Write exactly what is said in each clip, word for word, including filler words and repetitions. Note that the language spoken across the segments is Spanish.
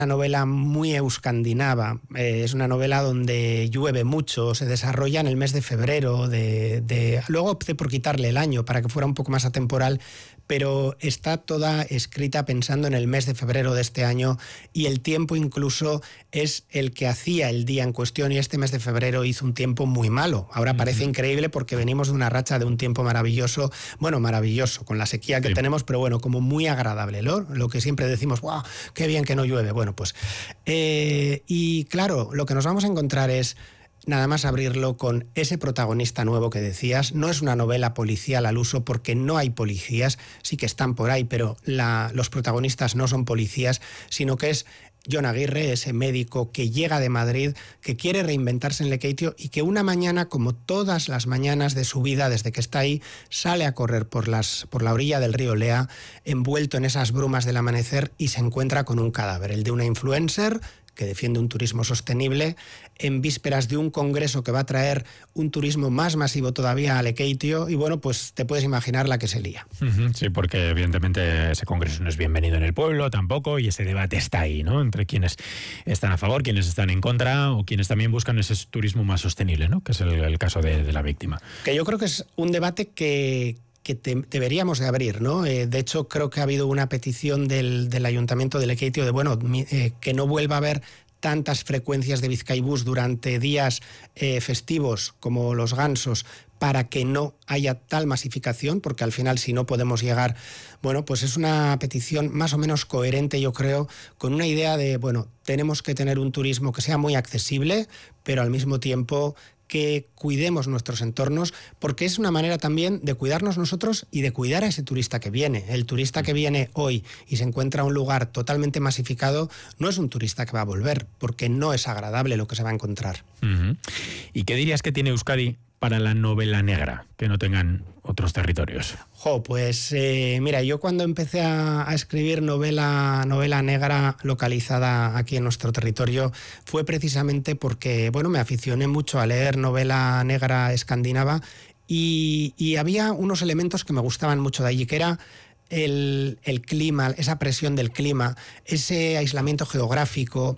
una novela muy euskandinava, eh, es una novela donde llueve mucho, se desarrolla en el mes de febrero, de, de... luego opté por quitarle el año para que fuera un poco más atemporal, pero está toda escrita pensando en el mes de febrero de este año y el tiempo incluso es el que hacía el día en cuestión y este mes de febrero hizo un tiempo muy malo. Ahora parece increíble porque venimos de una racha de un tiempo maravilloso, bueno, maravilloso, con la sequía que sí. tenemos, pero bueno, como muy agradable, ¿no? Lo que siempre decimos, ¡guau! ¡Qué bien que no llueve! Bueno, pues... Eh, y claro, lo que nos vamos a encontrar es... nada más abrirlo con ese protagonista nuevo que decías. No es una novela policial al uso porque no hay policías, sí que están por ahí, pero la, los protagonistas no son policías, sino que es Jon Aguirre, ese médico que llega de Madrid, que quiere reinventarse en Lekeitio y que una mañana, como todas las mañanas de su vida desde que está ahí, sale a correr por, las, por la orilla del río Lea, envuelto en esas brumas del amanecer y se encuentra con un cadáver, el de una influencer que defiende un turismo sostenible, en vísperas de un congreso que va a traer un turismo más masivo todavía a Lekeitio, y bueno, pues te puedes imaginar la que se lía. Uh-huh, sí, porque evidentemente ese congreso no es bienvenido en el pueblo tampoco, y ese debate está ahí, ¿no? Entre quienes están a favor, quienes están en contra, o quienes también buscan ese turismo más sostenible, ¿no? Que es el, el caso de, de la víctima. Que yo creo que es un debate que... que te, deberíamos de abrir, ¿no? Eh, de hecho, creo que ha habido una petición del, del Ayuntamiento de Lekeitio de, bueno, eh, que no vuelva a haber tantas frecuencias de Bizkaibus durante días eh, festivos como los gansos, para que no haya tal masificación, porque al final si no podemos llegar, bueno, pues es una petición más o menos coherente, yo creo, con una idea de, bueno, tenemos que tener un turismo que sea muy accesible, pero al mismo tiempo que cuidemos nuestros entornos, porque es una manera también de cuidarnos nosotros y de cuidar a ese turista que viene. El turista que viene hoy y se encuentra en un lugar totalmente masificado no es un turista que va a volver, porque no es agradable lo que se va a encontrar. Uh-huh. ¿Y qué dirías que tiene Euskadi para la novela negra, que no tengan otros territorios? Jo, pues eh, mira, yo cuando empecé a, a escribir novela, novela negra localizada aquí en nuestro territorio fue precisamente porque, bueno, me aficioné mucho a leer novela negra escandinava y, y había unos elementos que me gustaban mucho de allí, que era el, el clima, esa presión del clima, ese aislamiento geográfico,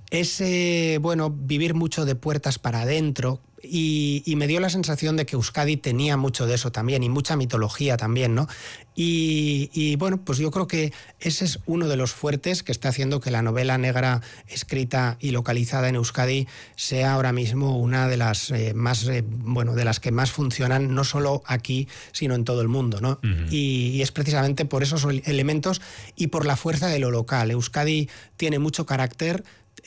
ese, bueno, vivir mucho de puertas para adentro. Y, y me dio la sensación de que Euskadi tenía mucho de eso también y mucha mitología también, ¿no? Y, y bueno, pues yo creo que ese es uno de los fuertes que está haciendo que la novela negra escrita y localizada en Euskadi sea ahora mismo una de las eh, más, eh, bueno, de las que más funcionan, no solo aquí, sino en todo el mundo, ¿no? Uh-huh. Y, y es precisamente por esos elementos y por la fuerza de lo local. Euskadi tiene mucho carácter.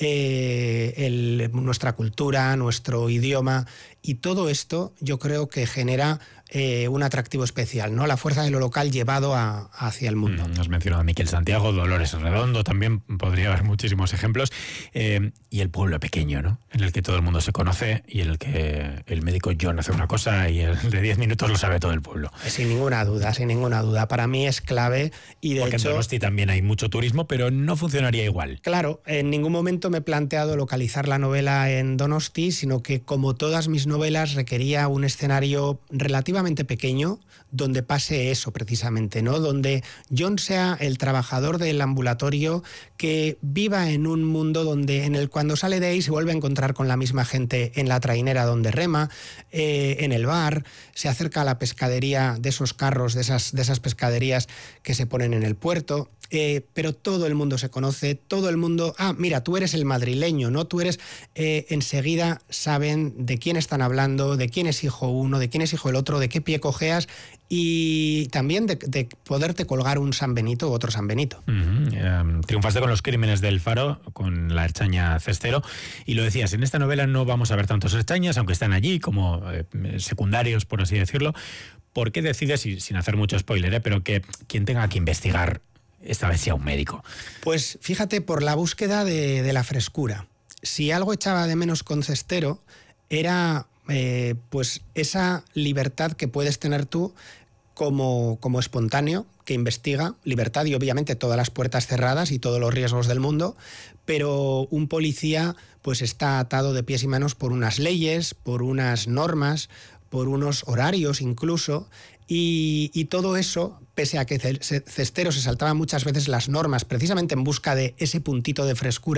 Eh, el, nuestra cultura, nuestro idioma y todo esto yo creo que genera eh, un atractivo especial, ¿no? La fuerza de lo local llevado a, hacia el mundo. Mm, has mencionado a Miquel Santiago, Dolores Redondo, también podría haber muchísimos ejemplos. Eh, y el pueblo pequeño, ¿no? En el que todo el mundo se conoce y en el que el médico John hace una cosa y el de diez minutos lo sabe todo el pueblo. Sin ninguna duda, sin ninguna duda. Para mí es clave y de Porque hecho... en Donosti también hay mucho turismo, pero no funcionaría igual. Claro, en ningún momento me he planteado localizar la novela en Donosti, sino que como todas mis novelas requería un escenario relativamente pequeño donde pase eso precisamente, ¿no? Donde John sea el trabajador del ambulatorio que viva en un mundo donde en el cuando sale de ahí se vuelve a encontrar con la misma gente en la trainera donde rema, eh, en el bar, se acerca a la pescadería de esos carros, de esas, de esas pescaderías que se ponen en el puerto. Eh, pero todo el mundo se conoce, todo el mundo, ah, mira, tú eres el madrileño, ¿no? Tú eres, eh, enseguida saben de quién están hablando, de quién es hijo uno, de quién es hijo el otro, de qué pie cojeas y también de, de poderte colgar un San Benito u otro San Benito. Uh-huh. Um, triunfaste con Los crímenes del Faro, con la Ertzaina Cestero, y lo decías, en esta novela no vamos a ver tantos ertzainas, aunque están allí como eh, secundarios, por así decirlo. ¿Por qué decides, y sin hacer mucho spoiler, eh, pero que quien tenga que investigar esta vez sea un médico? Pues fíjate, por la búsqueda de, de la frescura. Si algo echaba de menos con Cestero, era eh, pues esa libertad que puedes tener tú como, como espontáneo, que investiga, libertad y obviamente todas las puertas cerradas y todos los riesgos del mundo, pero un policía pues está atado de pies y manos por unas leyes, por unas normas, por unos horarios incluso, Y, y todo eso, pese a que Cestero se saltaba muchas veces las normas, precisamente en busca de ese puntito de frescura